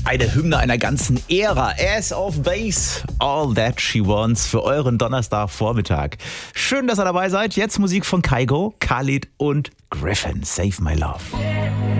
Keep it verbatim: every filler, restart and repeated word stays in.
Eine Hymne einer ganzen Ära. Ace of Base, All That She Wants für euren Donnerstagvormittag. Schön, dass ihr dabei seid. Jetzt Musik von Kygo, Khalid und Griffin. Save My Love.